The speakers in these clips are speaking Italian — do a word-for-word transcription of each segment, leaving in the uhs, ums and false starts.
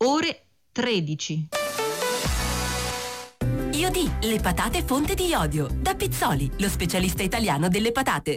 ore tredici. Iodì, le patate fonte di iodio. Da Pizzoli, lo specialista italiano delle patate.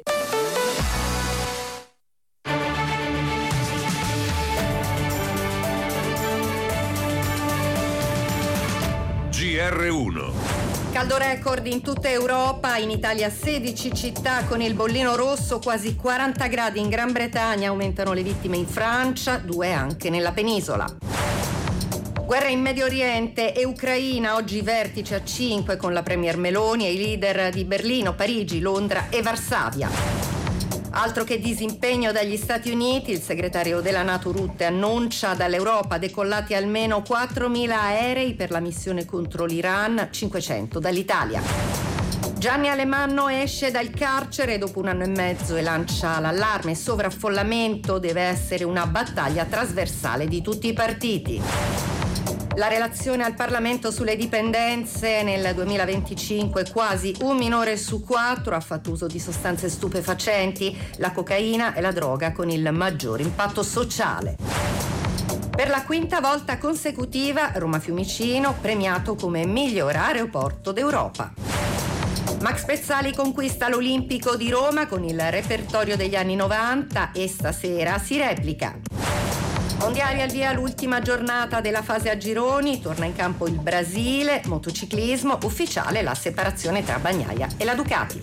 G R uno. Caldo record in tutta Europa, in Italia sedici città con il bollino rosso, quasi quaranta gradi in Gran Bretagna, aumentano le vittime in Francia, due anche nella penisola. Guerra in Medio Oriente e Ucraina, oggi vertice a cinque con la premier Meloni e i leader di Berlino, Parigi, Londra e Varsavia. Altro che disimpegno dagli Stati Uniti, il segretario della NATO Rutte annuncia dall'Europa decollati almeno quattromila aerei per la missione contro l'Iran, cinquecento dall'Italia. Gianni Alemanno esce dal carcere dopo un anno e mezzo e lancia l'allarme: sovraffollamento, deve essere una battaglia trasversale di tutti i partiti. La relazione al Parlamento sulle dipendenze: nel duemilaventicinque quasi un minore su quattro ha fatto uso di sostanze stupefacenti. La cocaina è la droga con il maggior impatto sociale. Per la quinta volta consecutiva Roma Fiumicino premiato come miglior aeroporto d'Europa. Max Pezzali conquista l'Olimpico di Roma con il repertorio degli anni novanta e stasera si replica. Mondiali al via l'ultima giornata della fase a gironi, torna in campo il Brasile, motociclismo, ufficiale la separazione tra Bagnaia e la Ducati.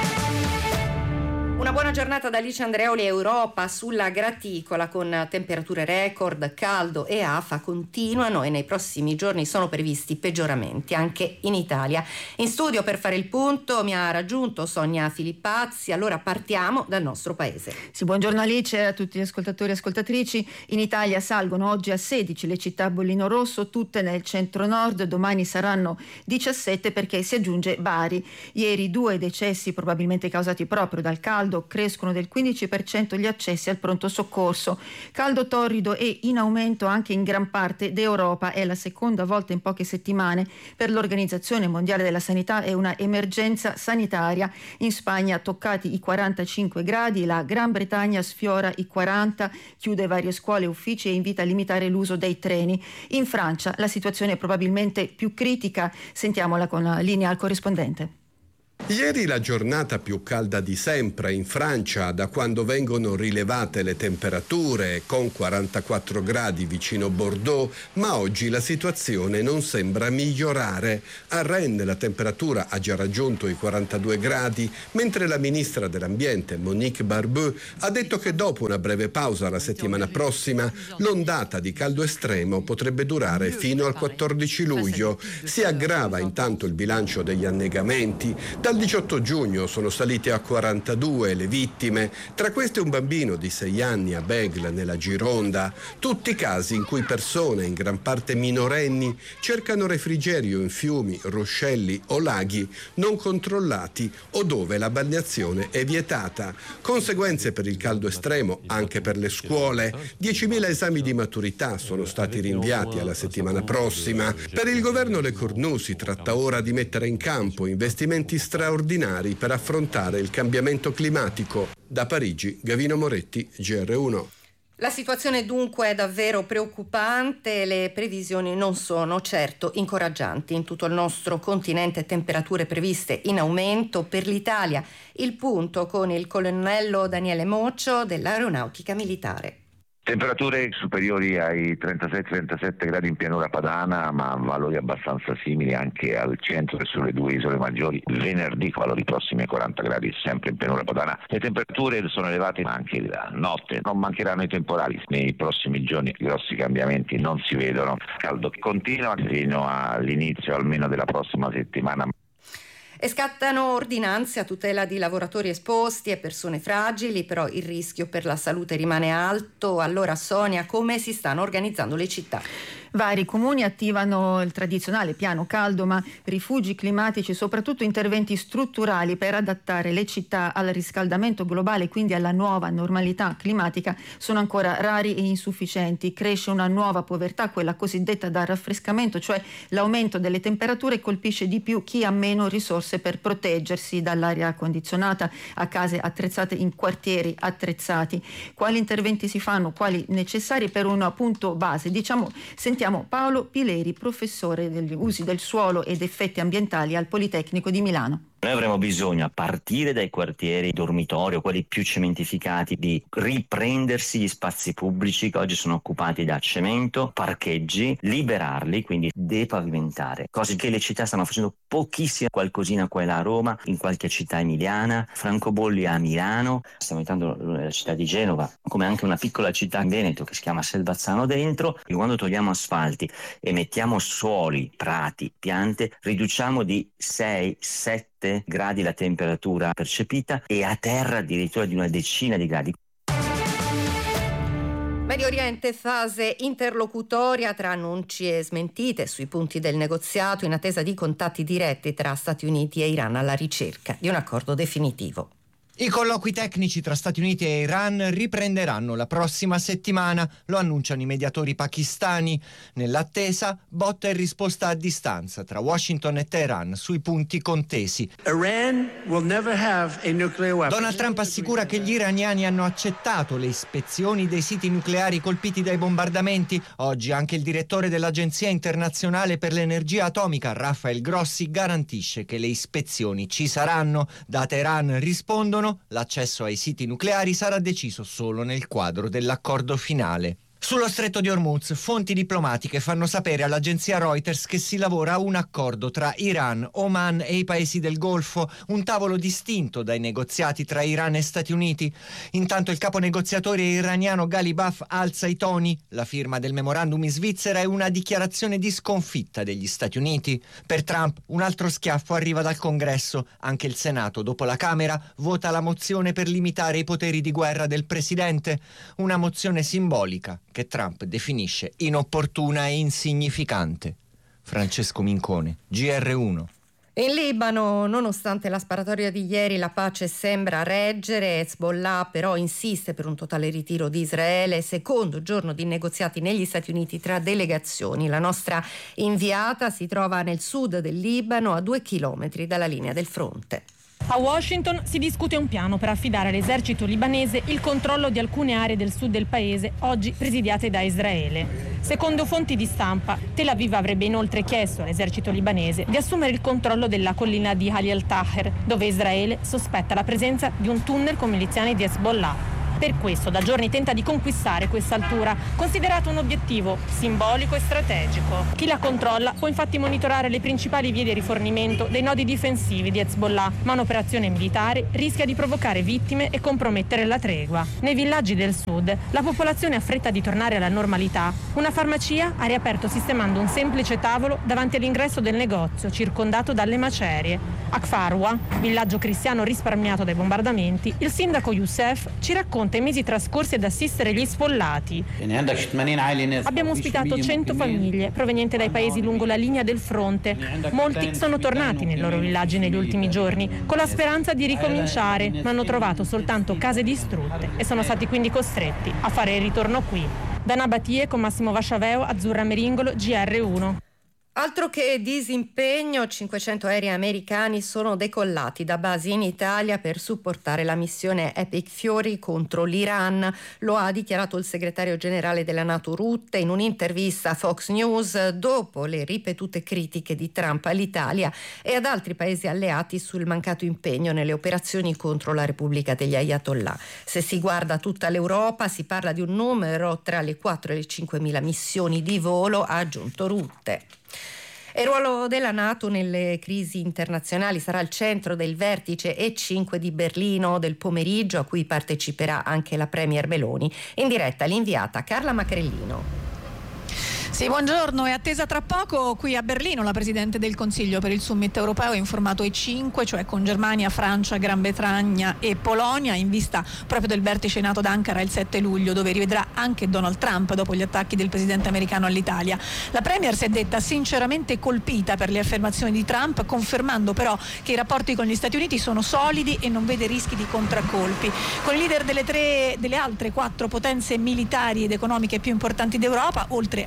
Una buona giornata da Alice Andreoli. Europa sulla graticola con temperature record, caldo e afa continuano e nei prossimi giorni sono previsti peggioramenti anche in Italia. In studio per fare il punto mi ha raggiunto Sonia Filippazzi. Allora partiamo dal nostro paese. Sì, buongiorno Alice, a tutti gli ascoltatori e ascoltatrici. In Italia salgono oggi a sedici le città a bollino rosso, tutte nel centro-nord, domani saranno diciassette perché si aggiunge Bari. Ieri due decessi probabilmente causati proprio dal caldo, crescono del quindici per cento gli accessi al pronto soccorso. Caldo torrido e in aumento anche in gran parte d'Europa, è la seconda volta in poche settimane. Per l'Organizzazione Mondiale della Sanità è una emergenza sanitaria. In Spagna toccati i quarantacinque gradi, la Gran Bretagna sfiora i quaranta, chiude varie scuole e uffici e invita a limitare l'uso dei treni. In Francia la situazione è probabilmente più critica, sentiamola con la linea al corrispondente. Ieri la giornata più calda di sempre in Francia da quando vengono rilevate le temperature, con quarantaquattro gradi vicino Bordeaux, ma oggi la situazione non sembra migliorare. A Rennes la temperatura ha già raggiunto i quarantadue gradi, mentre la ministra dell'Ambiente Monique Barbeau ha detto che dopo una breve pausa la settimana prossima l'ondata di caldo estremo potrebbe durare fino al quattordici luglio. Si aggrava intanto il bilancio degli annegamenti. Dal diciotto giugno sono salite a quarantadue le vittime, tra queste un bambino di sei anni a Bègle nella Gironda. Tutti casi in cui persone, in gran parte minorenni, cercano refrigerio in fiumi, ruscelli o laghi non controllati o dove la balneazione è vietata. Conseguenze per il caldo estremo anche per le scuole. diecimila esami di maturità sono stati rinviati alla settimana prossima. Per il governo Le Cornu si tratta ora di mettere in campo investimenti straordinari per affrontare il cambiamento climatico. Da Parigi, Gavino Moretti, G R uno. La situazione dunque è davvero preoccupante, le previsioni non sono certo incoraggianti. In tutto il nostro continente temperature previste in aumento. Per l'Italia il punto con il colonnello Daniele Moccio dell'Aeronautica Militare. Temperature superiori ai trentasei trentasette gradi in pianura padana, ma valori abbastanza simili anche al centro e sulle due isole maggiori. Venerdì valori prossimi ai quaranta gradi sempre in pianura padana. Le temperature sono elevate anche la notte, non mancheranno i temporali. Nei prossimi giorni grossi cambiamenti non si vedono. Caldo che continua fino all'inizio almeno della prossima settimana. E scattano ordinanze a tutela di lavoratori esposti e persone fragili, però il rischio per la salute rimane alto. Allora Sonia, come si stanno organizzando le città? Vari comuni attivano il tradizionale piano caldo, ma rifugi climatici, soprattutto interventi strutturali per adattare le città al riscaldamento globale, quindi alla nuova normalità climatica, sono ancora rari e insufficienti. Cresce una nuova povertà, quella cosiddetta da raffrescamento, cioè l'aumento delle temperature colpisce di più chi ha meno risorse per proteggersi dall'aria condizionata, a case attrezzate in quartieri attrezzati. Quali interventi si fanno, quali necessari per un punto base? Diciamo, sentiamo Sentiamo Paolo Pileri, professore degli usi del suolo ed effetti ambientali al Politecnico di Milano. Noi avremo bisogno, a partire dai quartieri dormitorio, quelli più cementificati, di riprendersi gli spazi pubblici che oggi sono occupati da cemento, parcheggi, liberarli, quindi depavimentare, cose che le città stanno facendo pochissimo, qualcosina qua e là a Roma, in qualche città emiliana, francobolli a Milano, stiamo aiutando la città di Genova, come anche una piccola città in Veneto che si chiama Selvazzano dentro, e quando togliamo asfalti e mettiamo suoli, prati, piante, riduciamo di sei sette gradi la temperatura percepita e a terra addirittura di una decina di gradi. Medio Oriente, fase interlocutoria tra annunci e smentite sui punti del negoziato in attesa di contatti diretti tra Stati Uniti e Iran alla ricerca di un accordo definitivo. I colloqui tecnici tra Stati Uniti e Iran riprenderanno la prossima settimana, lo annunciano i mediatori pakistani. Nell'attesa, botta e risposta a distanza tra Washington e Teheran sui punti contesi. Donald Trump assicura che gli iraniani hanno accettato le ispezioni dei siti nucleari colpiti dai bombardamenti. Oggi anche il direttore dell'Agenzia Internazionale per l'Energia Atomica, Rafael Grossi, garantisce che le ispezioni ci saranno. Da Teheran rispondono: l'accesso ai siti nucleari sarà deciso solo nel quadro dell'accordo finale. Sullo stretto di Hormuz, fonti diplomatiche fanno sapere all'agenzia Reuters che si lavora a un accordo tra Iran, Oman e i paesi del Golfo, un tavolo distinto dai negoziati tra Iran e Stati Uniti. Intanto il capo negoziatore iraniano Ghalibaf alza i toni. La firma del memorandum in Svizzera è una dichiarazione di sconfitta degli Stati Uniti. Per Trump un altro schiaffo arriva dal Congresso. Anche il Senato, dopo la Camera, vota la mozione per limitare i poteri di guerra del presidente. Una mozione simbolica che Trump definisce inopportuna e insignificante. Francesco Mincone, G R uno. In Libano, nonostante la sparatoria di ieri, la pace sembra reggere. Hezbollah però insiste per un totale ritiro di Israele. Secondo giorno di negoziati negli Stati Uniti tra delegazioni. La nostra inviata si trova nel sud del Libano, a due chilometri dalla linea del fronte. A Washington si discute un piano per affidare all'esercito libanese il controllo di alcune aree del sud del paese, oggi presidiate da Israele. Secondo fonti di stampa, Tel Aviv avrebbe inoltre chiesto all'esercito libanese di assumere il controllo della collina di Ali al-Taher, dove Israele sospetta la presenza di un tunnel con miliziani di Hezbollah. Per questo da giorni tenta di conquistare quest'altura, considerato un obiettivo simbolico e strategico. Chi la controlla può infatti monitorare le principali vie di rifornimento dei nodi difensivi di Hezbollah, ma un'operazione militare rischia di provocare vittime e compromettere la tregua. Nei villaggi del sud la popolazione ha fretta di tornare alla normalità. Una farmacia ha riaperto sistemando un semplice tavolo davanti all'ingresso del negozio, circondato dalle macerie. A Kfarwa, villaggio cristiano risparmiato dai bombardamenti, il sindaco Youssef ci racconta i mesi trascorsi ad assistere gli sfollati. Abbiamo ospitato cento famiglie provenienti dai paesi lungo la linea del fronte. Molti sono tornati nei loro villaggi negli ultimi giorni con la speranza di ricominciare, ma hanno trovato soltanto case distrutte e sono stati quindi costretti a fare il ritorno qui. Da Nabatie con Massimo Vasciaveo, Azzurra Meringolo, G R uno. Altro che disimpegno, cinquecento aerei americani sono decollati da basi in Italia per supportare la missione Epic Fury contro l'Iran. Lo ha dichiarato il segretario generale della NATO Rutte in un'intervista a Fox News dopo le ripetute critiche di Trump all'Italia e ad altri paesi alleati sul mancato impegno nelle operazioni contro la Repubblica degli Ayatollah. Se si guarda tutta l'Europa si parla di un numero tra le quattro e le cinquemila missioni di volo, ha aggiunto Rutte. E il ruolo della NATO nelle crisi internazionali sarà al centro del vertice E cinque di Berlino del pomeriggio, a cui parteciperà anche la premier Meloni. In diretta l'inviata Carla Macrellino. Sì, buongiorno. È attesa tra poco qui a Berlino la Presidente del Consiglio per il Summit europeo in formato E cinque, cioè con Germania, Francia, Gran Bretagna e Polonia, in vista proprio del vertice NATO d'Ankara il sette luglio, dove rivedrà anche Donald Trump dopo gli attacchi del presidente americano all'Italia. La Premier si è detta sinceramente colpita per le affermazioni di Trump, confermando però che i rapporti con gli Stati Uniti sono solidi e non vede rischi di contraccolpi. Con i leader delle tre, delle altre quattro potenze militari ed economiche più importanti d'Europa, oltre all'Italia,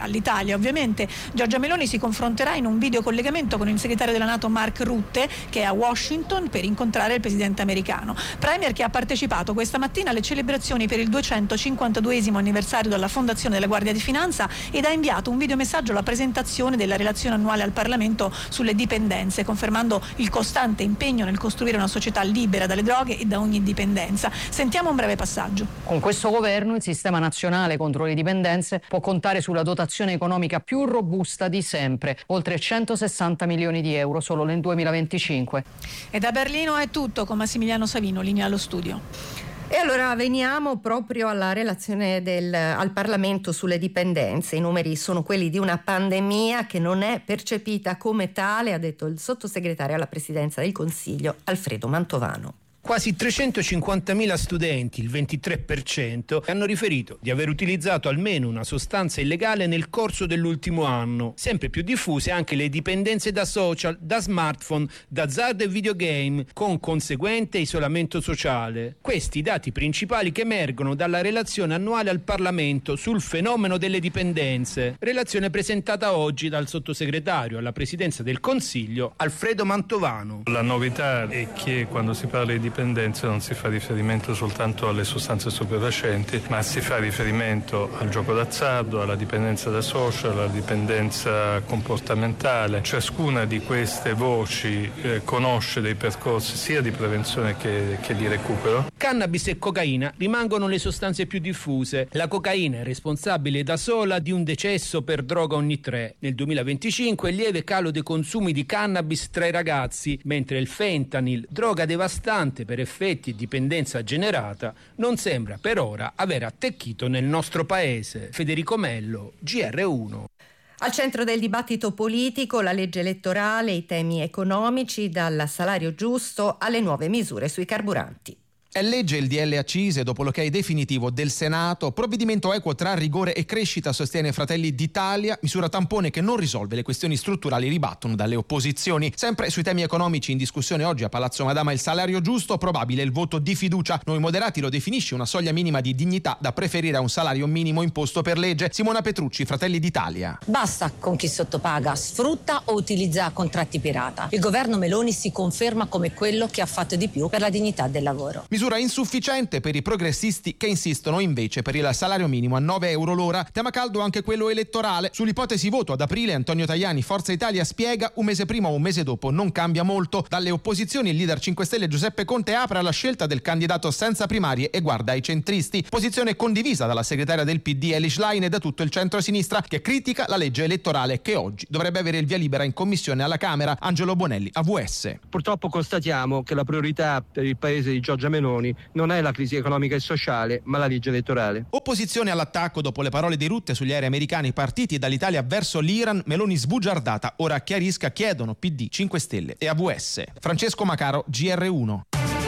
Italia. Ovviamente Giorgia Meloni si confronterà in un videocollegamento con il segretario della NATO Mark Rutte, che è a Washington per incontrare il presidente americano. Premier che ha partecipato questa mattina alle celebrazioni per il duecentocinquantaduesimo anniversario della fondazione della Guardia di Finanza ed ha inviato un videomessaggio alla presentazione della relazione annuale al Parlamento sulle dipendenze, confermando il costante impegno nel costruire una società libera dalle droghe e da ogni dipendenza. Sentiamo un breve passaggio. Con questo governo il sistema nazionale contro le dipendenze può contare sulla dotazione economica più robusta di sempre, oltre centosessanta milioni di euro solo nel duemilaventicinque. E da Berlino è tutto, con Massimiliano Savino, linea allo studio. E allora veniamo proprio alla relazione del, al Parlamento sulle dipendenze. I numeri sono quelli di una pandemia che non è percepita come tale, ha detto il sottosegretario alla Presidenza del Consiglio Alfredo Mantovano. Quasi trecentocinquantamila studenti, il ventitré per cento, hanno riferito di aver utilizzato almeno una sostanza illegale nel corso dell'ultimo anno. Sempre più diffuse anche le dipendenze da social, da smartphone, da azzardo e videogame, con conseguente isolamento sociale. Questi i dati principali che emergono dalla relazione annuale al Parlamento sul fenomeno delle dipendenze. Relazione presentata oggi dal sottosegretario alla Presidenza del Consiglio Alfredo Mantovano. La novità è che quando si parla di dipendenza non si fa riferimento soltanto alle sostanze stupefacenti, ma si fa riferimento al gioco d'azzardo, alla dipendenza da social, alla dipendenza comportamentale. Ciascuna di queste voci eh, conosce dei percorsi sia di prevenzione che, che di recupero. Cannabis e cocaina rimangono le sostanze più diffuse. La cocaina è responsabile da sola di un decesso per droga ogni tre. Nel duemilaventicinque lieve calo dei consumi di cannabis tra i ragazzi, mentre il fentanyl, droga devastante per effetti e dipendenza generata, non sembra per ora aver attecchito nel nostro paese. Federico Mello, G R uno. Al centro del dibattito politico la legge elettorale, i temi economici, dal salario giusto alle nuove misure sui carburanti. È legge il D L accise dopo l'ok definitivo del Senato, provvedimento equo tra rigore e crescita, sostiene Fratelli d'Italia, misura tampone che non risolve le questioni strutturali, ribattono dalle opposizioni. Sempre sui temi economici in discussione oggi a Palazzo Madama il salario giusto, probabile il voto di fiducia. Noi moderati lo definisce una soglia minima di dignità da preferire a un salario minimo imposto per legge. Simona Petrucci, Fratelli d'Italia. Basta con chi sottopaga, sfrutta o utilizza contratti pirata. Il governo Meloni si conferma come quello che ha fatto di più per la dignità del lavoro. Misura insufficiente per i progressisti che insistono invece per il salario minimo a nove euro l'ora. Tema caldo anche quello elettorale. Sull'ipotesi voto ad aprile Antonio Tajani, Forza Italia, spiega: un mese prima o un mese dopo non cambia molto. Dalle opposizioni il leader cinque Stelle Giuseppe Conte apre alla scelta del candidato senza primarie e guarda ai centristi. Posizione condivisa dalla segretaria del P D Elly Schlein e da tutto il centro-sinistra, che critica la legge elettorale che oggi dovrebbe avere il via libera in commissione alla Camera. Angelo Bonelli, A V S. Purtroppo constatiamo che la priorità per il paese di Giorgia Meloni non è la crisi economica e sociale, ma la legge elettorale. Opposizione all'attacco dopo le parole di Rutte sugli aerei americani partiti dall'Italia verso l'Iran. Meloni sbugiardata, ora chiarisca, chiedono P D, cinque Stelle e A V S. Francesco Macaro, G R uno.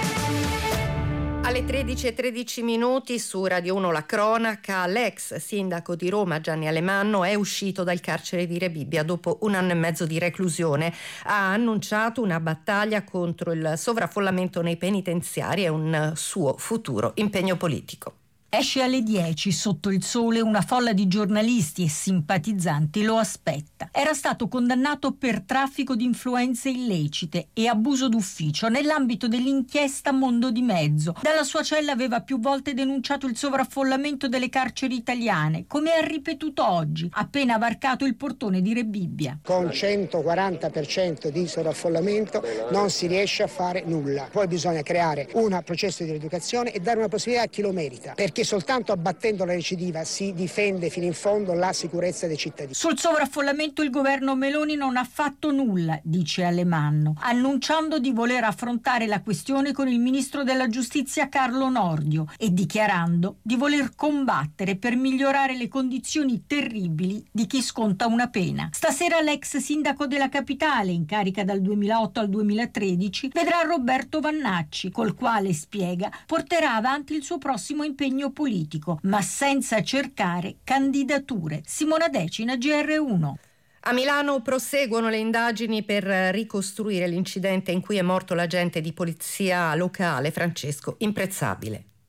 Alle tredici e tredici minuti su Radio uno la cronaca. L'ex sindaco di Roma Gianni Alemanno è uscito dal carcere di Rebibbia dopo un anno e mezzo di reclusione. Ha annunciato una battaglia contro il sovraffollamento nei penitenziari e un suo futuro impegno politico. Esce alle dieci, sotto il sole una folla di giornalisti e simpatizzanti lo aspetta. Era stato condannato per traffico di influenze illecite e abuso d'ufficio nell'ambito dell'inchiesta Mondo di Mezzo. Dalla sua cella aveva più volte denunciato il sovraffollamento delle carceri italiane, come ha ripetuto oggi, appena varcato il portone di Rebibbia. Con centoquaranta per cento di sovraffollamento non si riesce a fare nulla. Poi bisogna creare un processo di rieducazione e dare una possibilità a chi lo merita, perché soltanto abbattendo la recidiva si difende fino in fondo la sicurezza dei cittadini. Sul sovraffollamento il governo Meloni non ha fatto nulla, dice Alemanno, annunciando di voler affrontare la questione con il ministro della giustizia Carlo Nordio e dichiarando di voler combattere per migliorare le condizioni terribili di chi sconta una pena. Stasera l'ex sindaco della capitale, in carica dal duemilaotto al duemilatredici, vedrà Roberto Vannacci, col quale, spiega, porterà avanti il suo prossimo impegno politico, ma senza cercare candidature. Simona Decina, G R uno. A Milano proseguono le indagini per ricostruire l'incidente in cui è morto l'agente di polizia locale Francesco Imprezzabile.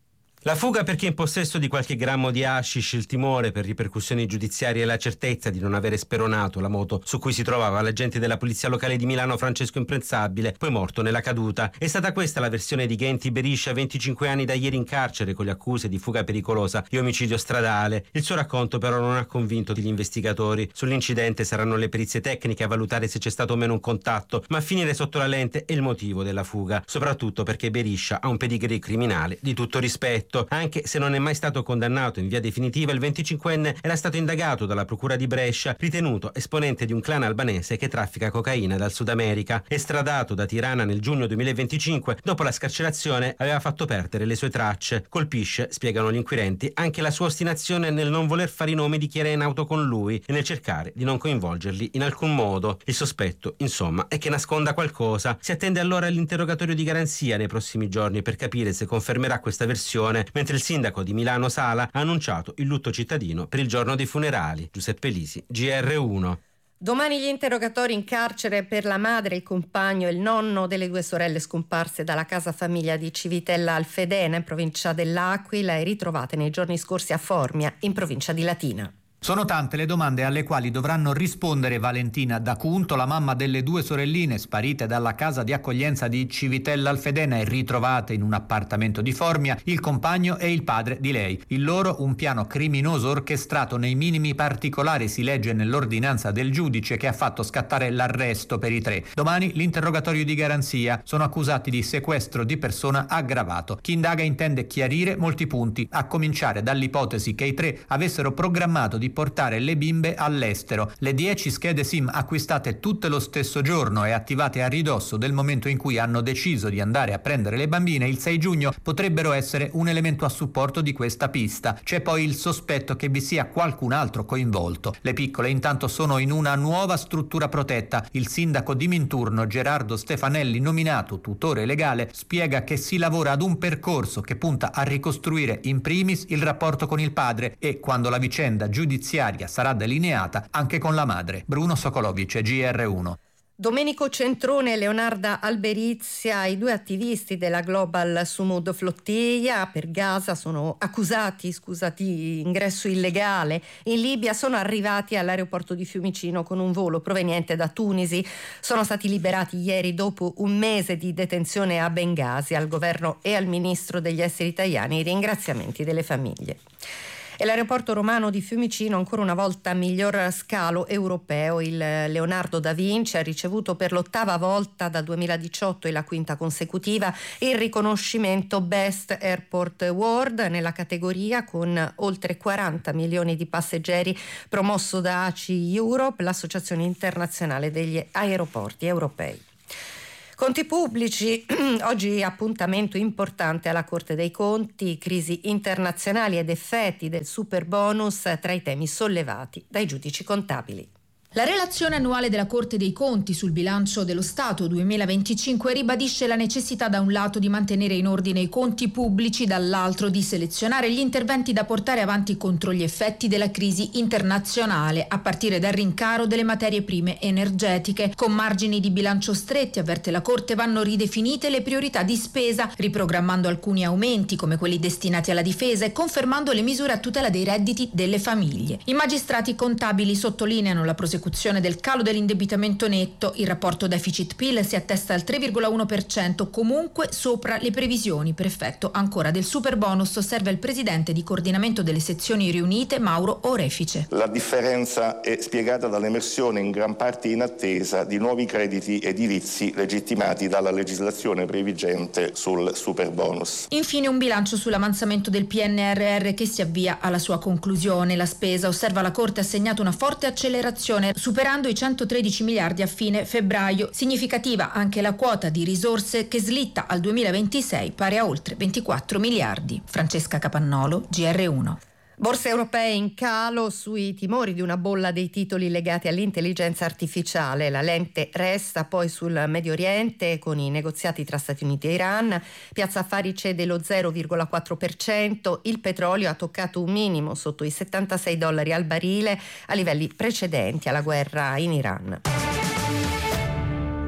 La fuga per chi è in possesso di qualche grammo di hashish, il timore per ripercussioni giudiziarie e la certezza di non avere speronato la moto su cui si trovava l'agente della polizia locale di Milano Francesco Imprensabile, poi morto nella caduta. È stata questa la versione di Genti Beriscia, venticinque anni da ieri in carcere con le accuse di fuga pericolosa e omicidio stradale. Il suo racconto però non ha convinto gli investigatori. Sull'incidente saranno le perizie tecniche a valutare se c'è stato o meno un contatto, ma a finire sotto la lente è il motivo della fuga, soprattutto perché Beriscia ha un pedigree criminale di tutto rispetto. Anche se non è mai stato condannato in via definitiva, il venticinquenne era stato indagato dalla procura di Brescia, ritenuto esponente di un clan albanese che traffica cocaina dal Sud America. Estradato da Tirana nel giugno duemilaventicinque, dopo la scarcerazione aveva fatto perdere le sue tracce. Colpisce, spiegano gli inquirenti, anche la sua ostinazione nel non voler fare i nomi di chi era in auto con lui e nel cercare di non coinvolgerli in alcun modo. Il sospetto, insomma, è che nasconda qualcosa. Si attende allora l'interrogatorio di garanzia nei prossimi giorni per capire se confermerà questa versione, mentre il sindaco di Milano Sala ha annunciato il lutto cittadino per il giorno dei funerali. Giuseppe Lisi, G R uno. Domani gli interrogatori in carcere per la madre, il compagno e il nonno delle due sorelle scomparse dalla casa famiglia di Civitella al Fedene, in provincia dell'Aquila, e ritrovate nei giorni scorsi a Formia, in provincia di Latina. Sono tante le domande alle quali dovranno rispondere Valentina D'Acunto, la mamma delle due sorelline sparite dalla casa di accoglienza di Civitella al Fedene e ritrovate in un appartamento di Formia, il compagno e il padre di lei. Il loro un piano criminoso orchestrato nei minimi particolari, si legge nell'ordinanza del giudice che ha fatto scattare l'arresto per i tre. Domani l'interrogatorio di garanzia. Sono accusati di sequestro di persona aggravato. Chi indaga intende chiarire molti punti, a cominciare dall'ipotesi che i tre avessero programmato di portare le bimbe all'estero. Le dieci schede SIM acquistate tutte lo stesso giorno e attivate a ridosso del momento in cui hanno deciso di andare a prendere le bambine il sei giugno potrebbero essere un elemento a supporto di questa pista. C'è poi il sospetto che vi sia qualcun altro coinvolto. Le piccole intanto sono in una nuova struttura protetta. Il sindaco di Minturno, Gerardo Stefanelli, nominato tutore legale, spiega che si lavora ad un percorso che punta a ricostruire in primis il rapporto con il padre e, quando la vicenda giudiziaria sarà delineata, anche con la madre. Bruno Sokolovic, G R uno. Domenico Centrone e Leonarda Alberizia, i due attivisti della Global Sumud Flottiglia per Gaza, sono accusati, scusa, di ingresso illegale in Libia. Sono arrivati all'aeroporto di Fiumicino con un volo proveniente da Tunisi. Sono stati liberati ieri dopo un mese di detenzione a Bengasi. Al governo e al ministro degli esteri italiani i ringraziamenti delle famiglie. E l'aeroporto romano di Fiumicino ancora una volta miglior scalo europeo. Il Leonardo da Vinci ha ricevuto per l'ottava volta dal duemiladiciotto e la quinta consecutiva il riconoscimento Best Airport World nella categoria, con oltre quaranta milioni di passeggeri, promosso da A C I Europe, l'associazione internazionale degli aeroporti europei. Conti pubblici, oggi appuntamento importante alla Corte dei Conti, crisi internazionali ed effetti del super bonus tra i temi sollevati dai giudici contabili. La relazione annuale della Corte dei Conti sul bilancio dello Stato duemilaventicinque ribadisce la necessità da un lato di mantenere in ordine i conti pubblici, dall'altro di selezionare gli interventi da portare avanti contro gli effetti della crisi internazionale, a partire dal rincaro delle materie prime energetiche. Con margini di bilancio stretti, avverte la Corte, vanno ridefinite le priorità di spesa, riprogrammando alcuni aumenti come quelli destinati alla difesa e confermando le misure a tutela dei redditi delle famiglie. I magistrati contabili sottolineano la prosecuzione del calo dell'indebitamento netto. Il rapporto deficit-P I L si attesta al tre virgola uno per cento, comunque sopra le previsioni per effetto ancora del super bonus, osserva il presidente di coordinamento delle sezioni riunite Mauro Orefice. La differenza è spiegata dall'emersione in gran parte inattesa di nuovi crediti edilizi legittimati dalla legislazione previgente sul super bonus. Infine un bilancio sull'avanzamento del P N R R che si avvia alla sua conclusione. La spesa, osserva la Corte, ha segnato una forte accelerazione, superando i centotredici miliardi a fine febbraio. Significativa anche la quota di risorse che slitta al duemilaventisei, pari a oltre ventiquattro miliardi. Francesca Capannolo, G R uno. Borse europee in calo sui timori di una bolla dei titoli legati all'intelligenza artificiale. La lente resta poi sul Medio Oriente con i negoziati tra Stati Uniti e Iran. Piazza Affari cede lo zero virgola quattro per cento. Il petrolio ha toccato un minimo sotto i settantasei dollari al barile, a livelli precedenti alla guerra in Iran.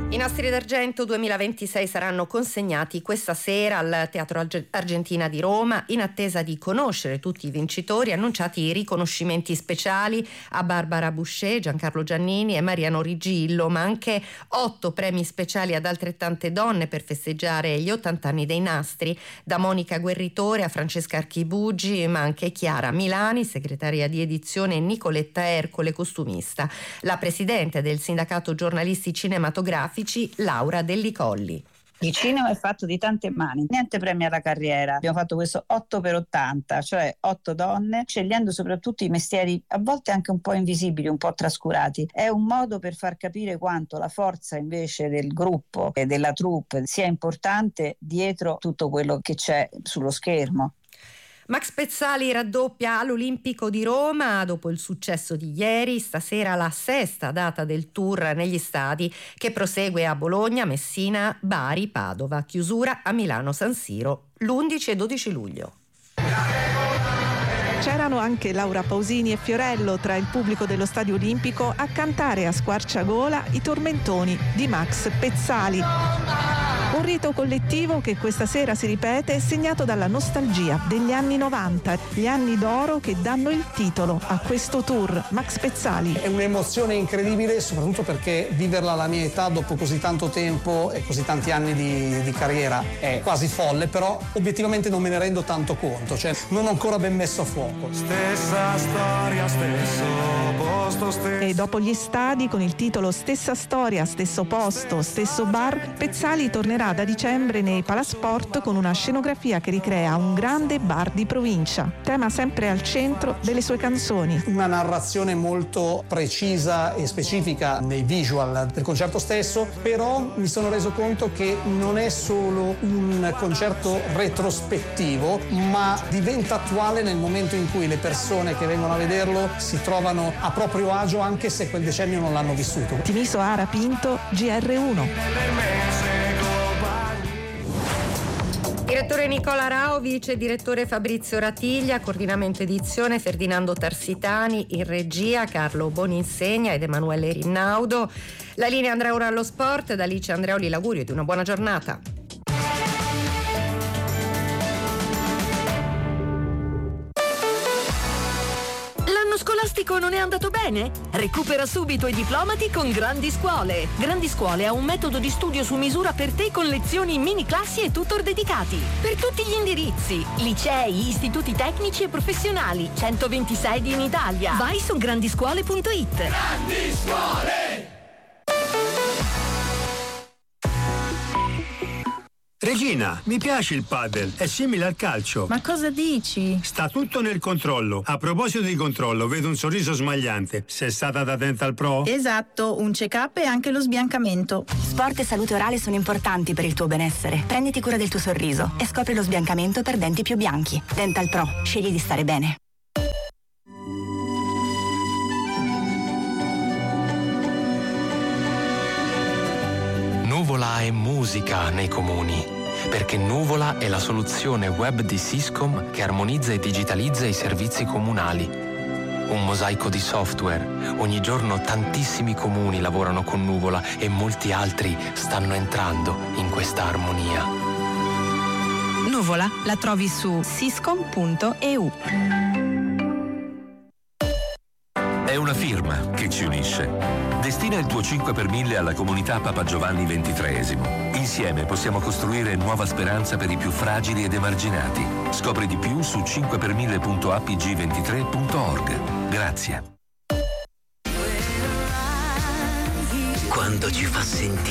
I Nastri d'Argento duemilaventisei saranno consegnati questa sera al Teatro Argentina di Roma. In attesa di conoscere tutti i vincitori, annunciati i riconoscimenti speciali a Barbara Boucher, Giancarlo Giannini e Mariano Rigillo, ma anche otto premi speciali ad altrettante donne per festeggiare gli ottanta anni dei Nastri, da Monica Guerritore a Francesca Archibugi, ma anche Chiara Milani, segretaria di edizione, e Nicoletta Ercole, costumista. La presidente del sindacato giornalisti cinematografici, Laura Delli Colli. Il cinema è fatto di tante mani, niente premi alla carriera. Abbiamo fatto questo otto per ottanta, cioè otto donne, scegliendo soprattutto i mestieri a volte anche un po' invisibili, un po' trascurati. È un modo per far capire quanto la forza invece del gruppo e della troupe sia importante dietro tutto quello che c'è sullo schermo. Max Pezzali raddoppia all'Olimpico di Roma dopo il successo di ieri. Stasera la sesta data del tour negli stadi, che prosegue a Bologna, Messina, Bari, Padova. Chiusura a Milano San Siro l'undici e dodici luglio. C'erano anche Laura Pausini e Fiorello tra il pubblico dello Stadio Olimpico a cantare a squarciagola i tormentoni di Max Pezzali. Un rito collettivo che questa sera si ripete, segnato dalla nostalgia degli anni novanta, gli anni d'oro che danno il titolo a questo tour. Max Pezzali. È un'emozione incredibile, soprattutto perché viverla alla mia età dopo così tanto tempo e così tanti anni di, di carriera è quasi folle, però obiettivamente non me ne rendo tanto conto, cioè non ho ancora ben messo a fuoco. Stessa storia, stesso posto, stesso. E dopo gli stadi, con il titolo Stessa storia, stesso posto, stesso bar, Pezzali tornerà da dicembre nei Palasport con una scenografia che ricrea un grande bar di provincia, tema sempre al centro delle sue canzoni. Una narrazione molto precisa e specifica nei visual del concerto stesso, però mi sono reso conto che non è solo un concerto retrospettivo, ma diventa attuale nel momento in cui le persone che vengono a vederlo si trovano a proprio agio anche se quel decennio non l'hanno vissuto. Timiso Ara Pinto, G R uno. Direttore Nicola Rao, vice direttore Fabrizio Ratiglia, coordinamento edizione Ferdinando Tarsitani, in regia Carlo Boninsegna ed Emanuele Rinnaudo. La linea andrà ora allo sport, da Alice Andreoli l'augurio di una buona giornata. Scolastico non è andato bene? Recupera subito i diplomati con Grandi Scuole. Grandi Scuole ha un metodo di studio su misura per te con lezioni in mini classi e tutor dedicati. Per tutti gli indirizzi, licei, istituti tecnici e professionali, centoventi sedi in Italia. Vai su grandiscuole punto it. Grandi Scuole! Regina, mi piace il padel, è simile al calcio. Ma cosa dici? Sta tutto nel controllo. A proposito di controllo, vedo un sorriso smagliante. Sei stata da Dental Pro? Esatto, un check-up e anche lo sbiancamento. Sport e salute orale sono importanti per il tuo benessere. Prenditi cura del tuo sorriso e scopri lo sbiancamento per denti più bianchi. Dental Pro, scegli di stare bene. Nuvola è musica nei comuni, perché Nuvola è la soluzione web di Siscom che armonizza e digitalizza i servizi comunali. Un mosaico di software. Ogni giorno tantissimi comuni lavorano con Nuvola e molti altri stanno entrando in questa armonia. Nuvola la trovi su siscom punto e u. È una firma che ci unisce. Destina il tuo cinque per mille alla comunità Papa Giovanni ventitreesimo. Insieme possiamo costruire nuova speranza per i più fragili ed emarginati. Scopri di più su cinque per mille punto a p g ventitré punto org. Grazie. Quando ci fa sentire